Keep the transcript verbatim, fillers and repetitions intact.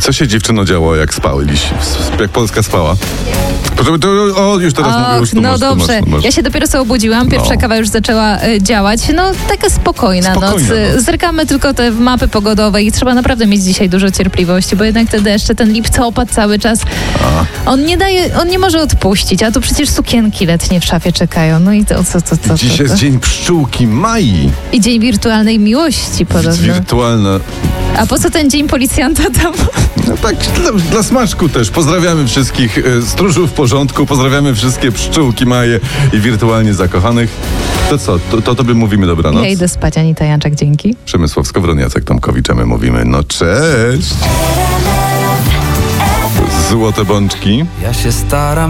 Co się dziewczyno działo, jak spały dziś? Jak Polska spała? To, to, o, już teraz Och, mówię, już tu no masz, tu dobrze. masz, tu masz. Ja się dopiero sobie obudziłam, pierwsza No. kawa już zaczęła y, działać. No taka spokojna, Spokojna noc. noc. Zerkamy tylko te mapy pogodowe i trzeba naprawdę mieć dzisiaj dużo cierpliwości, bo jednak te deszcze, ten lipcopad cały czas, A. on nie daje, on nie może odpuścić, a tu przecież sukienki letnie w szafie czekają. No i to co, co, co, Dziś co, jest co? dzień pszczółki Mai. I dzień wirtualnej miłości podobno. Wirtualna. A po co ten dzień policjanta tam? No tak, dla, dla smaczku też. Pozdrawiamy wszystkich e, stróżów porządku, pozdrawiamy wszystkie pszczółki Maje i wirtualnie zakochanych. To co, to, to tobie mówimy dobranoc? Ja idę spać, Anita Janczak, dzięki. Przemysław Skowron, Jacek Tomkowicz, a my mówimy no cześć. Złote bączki. Ja się staram